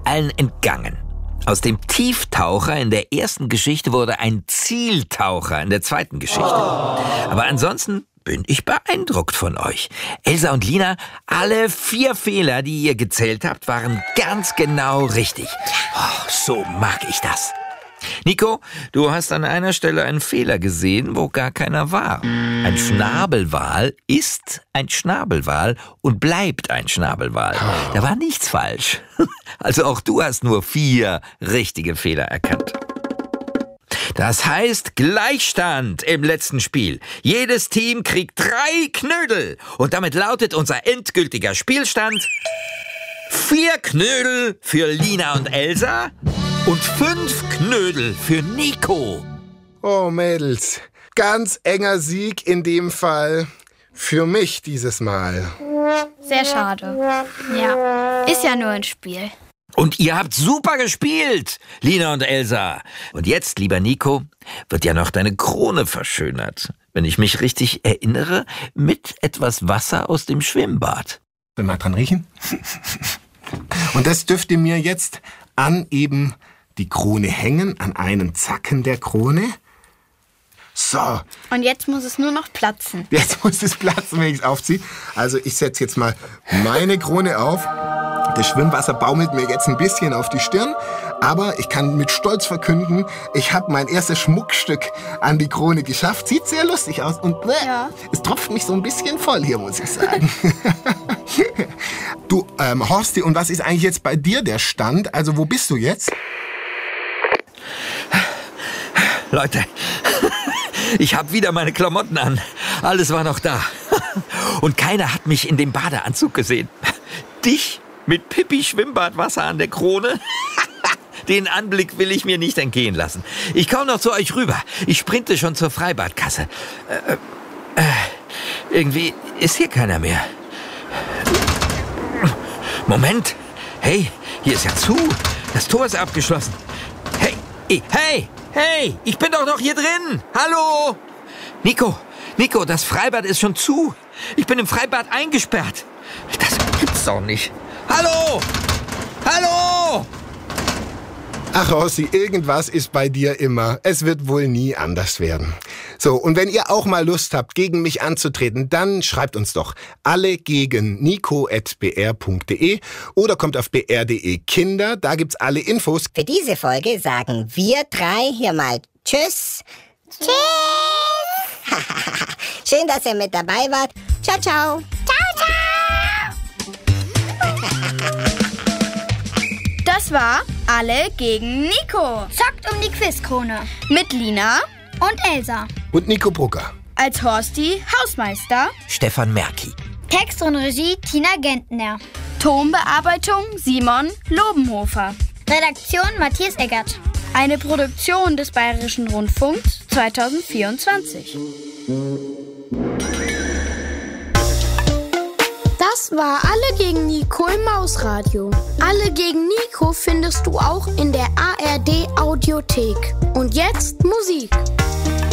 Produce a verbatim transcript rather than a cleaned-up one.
allen entgangen. Aus dem Tieftaucher in der ersten Geschichte wurde ein Zieltaucher in der zweiten Geschichte. Aber ansonsten bin ich beeindruckt von euch. Elsa und Lina, alle vier Fehler, die ihr gezählt habt, waren ganz genau richtig. Oh, so mag ich das. Nico, du hast an einer Stelle einen Fehler gesehen, wo gar keiner war. Ein Schnabelwal ist ein Schnabelwal und bleibt ein Schnabelwal. Da war nichts falsch. Also auch du hast nur vier richtige Fehler erkannt. Das heißt Gleichstand im letzten Spiel. Jedes Team kriegt drei Knödel. Und damit lautet unser endgültiger Spielstand: vier Knödel für Lina und Elsa und fünf Knödel für Nico. Oh, Mädels, ganz enger Sieg in dem Fall für mich dieses Mal. Sehr schade. Ja, ist ja nur ein Spiel. Und ihr habt super gespielt, Lina und Elsa. Und jetzt, lieber Nico, wird ja noch deine Krone verschönert. Wenn ich mich richtig erinnere, mit etwas Wasser aus dem Schwimmbad. Will mal dran riechen? Und das dürfte mir jetzt an eben die Krone hängen, an einen Zacken der Krone. So. Und jetzt muss es nur noch platzen. Jetzt muss es platzen, wenn ich es aufziehe. Also ich setze jetzt mal meine Krone auf. Das Schwimmwasser baumelt mir jetzt ein bisschen auf die Stirn. Aber ich kann mit Stolz verkünden, ich habe mein erstes Schmuckstück an die Krone geschafft. Sieht sehr lustig aus. Und äh, ja. Es tropft mich so ein bisschen voll hier, muss ich sagen. Du, ähm, Horsti, und was ist eigentlich jetzt bei dir der Stand? Also wo bist du jetzt? Leute, ich habe wieder meine Klamotten an. Alles war noch da. Und keiner hat mich in dem Badeanzug gesehen. Dich mit Pipi-Schwimmbadwasser an der Krone? Den Anblick will ich mir nicht entgehen lassen. Ich komme noch zu euch rüber. Ich sprinte schon zur Freibadkasse. Äh, äh, irgendwie ist hier keiner mehr. Moment. Hey, hier ist ja zu. Das Tor ist abgeschlossen. Hey, hey, hey, ich bin doch noch hier drin. Hallo? Nico, Nico, das Freibad ist schon zu. Ich bin im Freibad eingesperrt. Das gibt's doch nicht. Hallo? Hallo? Ach, Horsti, irgendwas ist bei dir immer. Es wird wohl nie anders werden. So, und wenn ihr auch mal Lust habt, gegen mich anzutreten, dann schreibt uns doch alle gegen nico at b r punkt d e oder kommt auf b r punkt d e Kinder, da gibt's alle Infos. Für diese Folge sagen wir drei hier mal Tschüss. Tschüss. Schön, dass ihr mit dabei wart. Ciao, ciao. Ciao, ciao. Das war Alle gegen Nico. Zockt um die Quizkrone. Mit Lina Und Elsa. Und Nico Brucker. als Horsti Hausmeister. Stefan Merki. Text und Regie Tina Gentner. Tonbearbeitung Simon Lobenhofer. Redaktion Matthias Eggert. Eine Produktion des Bayerischen Rundfunks zweitausendvierundzwanzig. Das war Alle gegen Nico im Mausradio. Alle gegen Nico findest du auch in der A R D Audiothek. Und jetzt Musik.